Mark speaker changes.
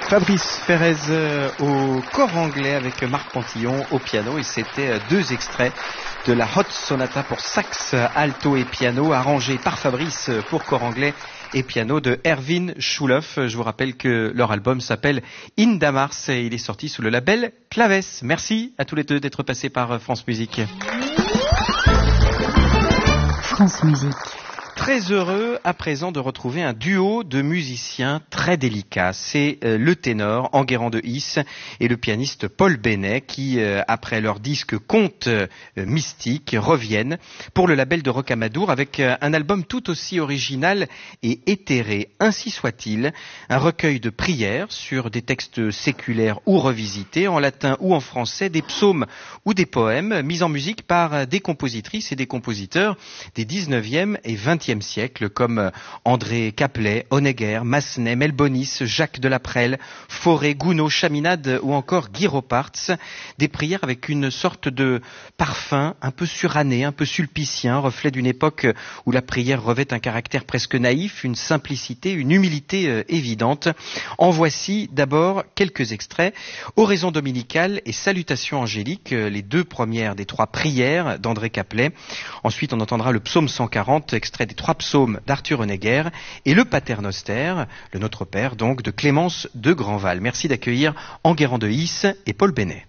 Speaker 1: Fabrice Ferrez au corps anglais avec Marc Pantillon au piano, et c'était deux extraits de la Hot Sonata pour sax, alto et piano, arrangé par Fabrice pour corps anglais et piano de Erwin Schulhoff. Je vous rappelle que leur album s'appelle Indamars et il est sorti sous le label Claves. Merci à tous les deux d'être passés par France Musique.
Speaker 2: France Musique.
Speaker 1: Très heureux à présent de retrouver un duo de musiciens très délicats. C'est le ténor Enguerrand de Is et le pianiste Paul Bennet qui, après leur disque Conte mystique, reviennent pour le label de Rocamadour avec un album tout aussi original et éthéré. Ainsi soit-il, un recueil de prières sur des textes séculaires ou revisités en latin ou en français, des psaumes ou des poèmes mis en musique par des compositrices et des compositeurs des 19e et 20e siècle comme André Caplet, Honegger, Massenet, Melbonis, Jacques Delaprelle, Fauré, Gounod, Chaminade ou encore Guy Roparts. Des prières avec une sorte de parfum un peu suranné, un peu sulpicien, reflet d'une époque où la prière revêt un caractère presque naïf, une simplicité, une humilité évidente. En voici d'abord quelques extraits. Oraison dominicale et Salutations angéliques, les deux premières des trois prières d'André Caplet. Ensuite, on entendra le psaume 140, extrait des trois psaumes d'Arthur Honegger, et le Paternoster, le Notre Père donc, de Clémence de Grandval. Merci d'accueillir Enguerrand de Is et Paul Bennet.